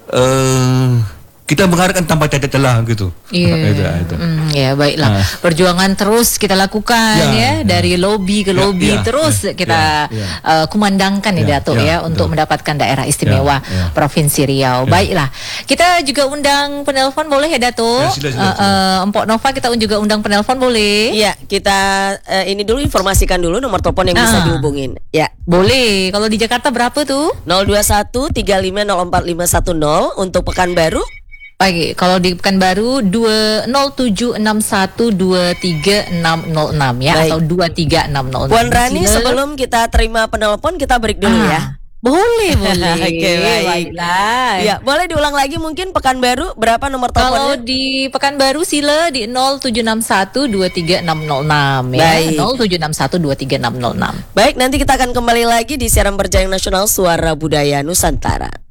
kita mengharapkan tanpa celah gitu. Iya. Ya baiklah. Perjuangan terus kita lakukan dari lobby ke lobby terus kita kumandangkan Datuk untuk mendapatkan daerah istimewa Provinsi Riau. Baiklah. Kita juga undang penelpon boleh ya Datuk? Sila. Empok Nova kita juga undang penelpon boleh? Iya, kita ini dulu informasikan dulu nomor telepon yang bisa dihubungin. Ya, boleh. Kalau di Jakarta berapa tuh? 021 3504 510 untuk Pekanbaru. Baik, kalau di Pekanbaru 20761236606 ya. Baik. Atau 23606. Puan Rani, sebelum kita terima penelpon kita break dulu ya. Boleh. Oke, baiklah. Ya, boleh diulang lagi mungkin Pekanbaru berapa nomor teleponnya? Kalau di Pekanbaru sila di 0761236606 ya. Baik. 0761236606. Baik, nanti kita akan kembali lagi di siaran Berjaya Nasional Suara Budaya Nusantara.